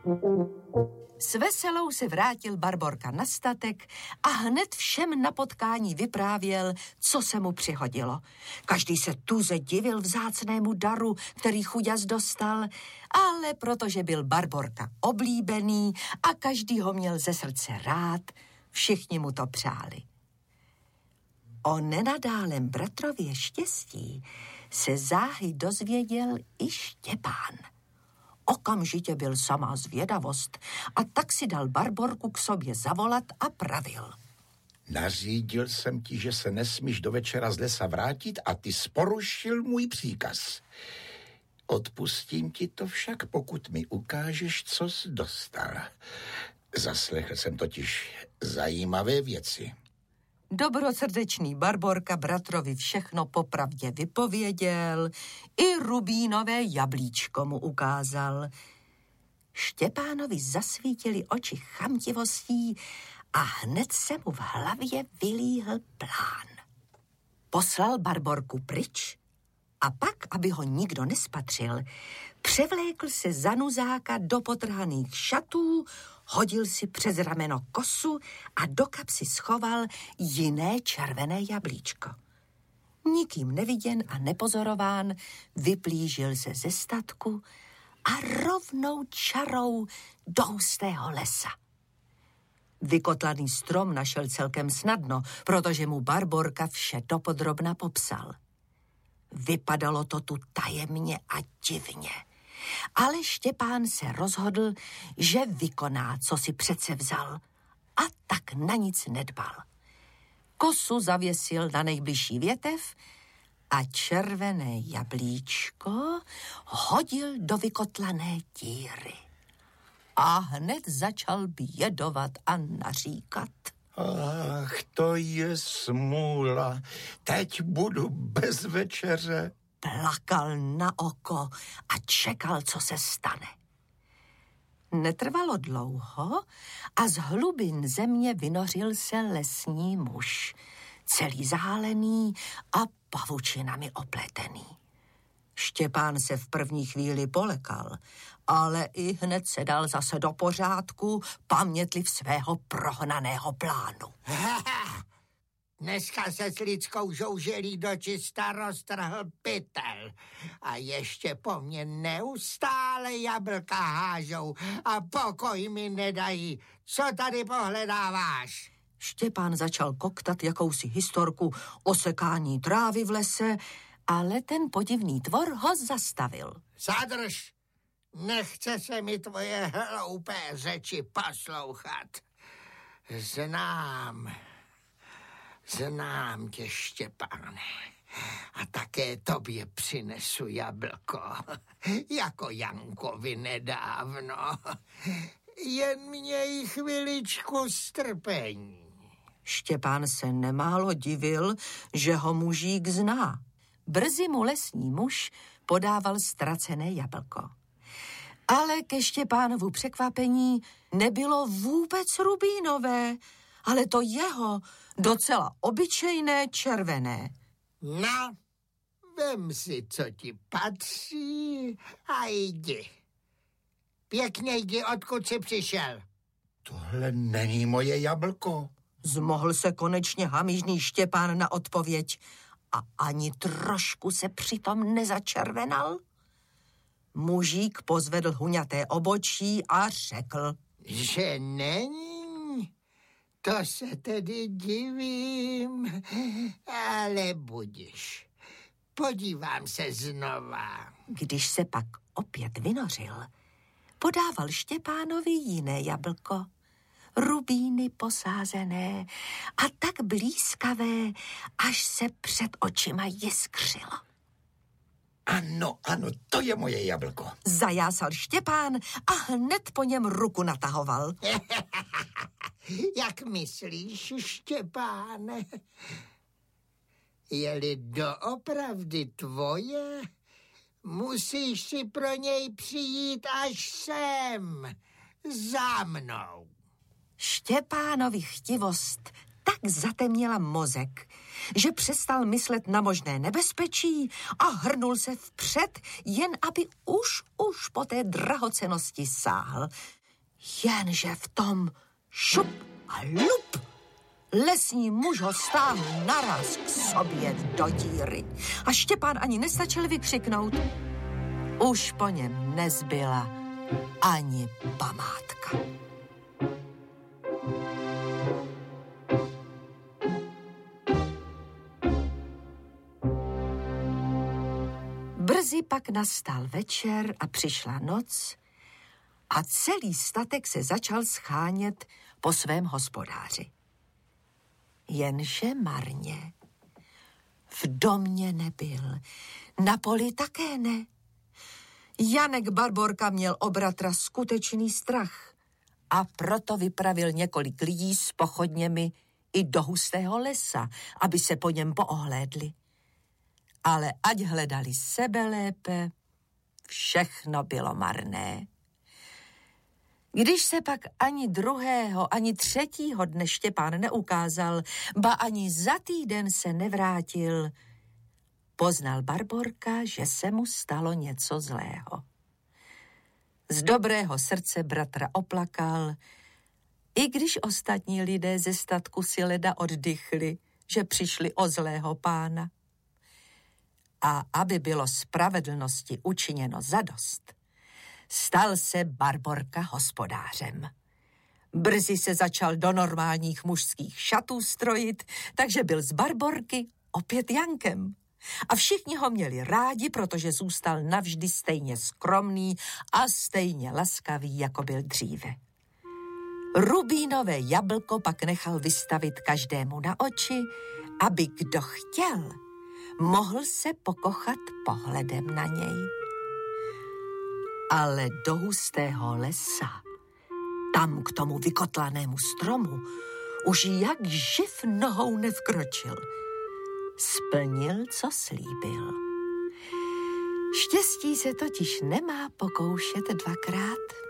S veselou se vrátil Barborka na statek a hned všem na potkání vyprávěl, co se mu přihodilo. Každý se tuze divil vzácnému daru, který chuďas dostal, ale protože byl Barborka oblíbený a každý ho měl ze srdce rád, všichni mu to přáli. O nenadálem bratrově štěstí se záhy dozvěděl i Štěpán. Okamžitě byl samá zvědavost a tak si dal Barborku k sobě zavolat a pravil. Nařídil jsem ti, že se nesmíš do večera z lesa vrátit a ty porušil můj příkaz. Odpustím ti to však, pokud mi ukážeš, co jsi dostal. Zaslechl jsem totiž zajímavé věci. Dobrosrdečný Barborka bratrovi všechno popravdě vypověděl, i rubínové jablíčko mu ukázal. Štěpánovi zasvítily oči chamtivostí a hned se mu v hlavě vylíhl plán. Poslal Barborku pryč a pak, aby ho nikdo nespatřil, převlékl se za nuzáka do potrhaných šatů, hodil si přes rameno kosu a do kapsy schoval jiné červené jablíčko. Nikým neviděn a nepozorován vyplížil se ze statku a rovnou čarou do hustého lesa. Vykotlaný strom našel celkem snadno, protože mu Barborka vše dopodrobna popsal. Vypadalo to tu tajemně a divně. Ale Štěpán se rozhodl, že vykoná, co si přece vzal, a tak na nic nedbal. Kosu zavěsil na nejbližší větev a červené jablíčko hodil do vykotlané díry. A hned začal bědovat a naříkat. Ach, to je smůla. Teď budu bez večeře. Plakal na oko a čekal, co se stane. Netrvalo dlouho a z hlubin země vynořil se lesní muž, celý zahálený a pavučinami opletený. Štěpán se v první chvíli polekal, ale i hned se dal zase do pořádku, pamětliv svého prohnaného plánu. Dneska se s lidskou žouželí dočista roztrhl pytel a ještě po mně neustále jablka hážou a pokoj mi nedají. Co tady pohledáváš? Štěpán začal koktat jakousi historku o sekání trávy v lese, ale ten podivný tvor ho zastavil. Zadrž! Nechce se mi tvoje hloupé řeči poslouchat. Znám tě, Štěpáne, a také tobě přinesu jablko, jako Jankovi nedávno. Jen měj chviličku strpení. Štěpán se nemálo divil, že ho mužík zná. Brzy mu lesní muž podával ztracené jablko. Ale ke Štěpánovu překvapení nebylo vůbec rubínové, ale to jeho docela obyčejné červené. No, vem si, co ti patří a jdi. Pěkně jdi, odkud jsi přišel. Tohle není moje jablko. Zmohl se konečně hamižný Štěpán na odpověď a ani trošku se přitom nezačervenal. Mužík pozvedl huňaté obočí a řekl, že není? To se tedy divím, ale budiš. Podívám se znova. Když se pak opět vynořil, podával Štěpánovi jiné jablko, rubíny posázené a tak blízkavé, až se před očima jiskřilo. Ano, to je moje jablko. Zajásal Štěpán a hned po něm ruku natahoval. Jak myslíš, Štěpáne? Je-li doopravdy tvoje, musíš si pro něj přijít až sem, za mnou. Štěpánovi chtivost tak zatemnila mozek, že přestal myslet na možné nebezpečí a hrnul se vpřed, jen aby už po té drahocennosti sáhl. Jenže v tom šup a lup lesní muž ho stáhl naraz k sobě do díry. A Štěpán ani nestačil vykřiknout. Už po něm nezbyla ani památka. Brzy pak nastal večer a přišla noc a celý statek se začal schánět po svém hospodáři. Jenže marně. V domě nebyl, na poli také ne. Janek Barborka měl o bratra skutečný strach a proto vypravil několik lidí s pochodněmi i do hustého lesa, aby se po něm poohlédli. Ale ať hledali sebelépe, všechno bylo marné. Když se pak ani druhého, ani třetího dne Štěpán neukázal, ba ani za týden se nevrátil, poznal Barborka, že se mu stalo něco zlého. Z dobrého srdce bratra oplakal, i když ostatní lidé ze statku si leda oddychli, že přišli o zlého pána. A aby bylo spravedlnosti učiněno zadost, stal se Barborka hospodářem. Brzy se začal do normálních mužských šatů strojit, takže byl z Barborky opět Jankem. A všichni ho měli rádi, protože zůstal navždy stejně skromný a stejně laskavý, jako byl dříve. Rubínové jablko pak nechal vystavit každému na oči, aby kdo chtěl, mohl se pokochat pohledem na něj. Ale do hustého lesa, tam k tomu vykotlanému stromu, už jak živ nohou nevkročil. Splnil, co slíbil. Štěstí se totiž nemá pokoušet dvakrát.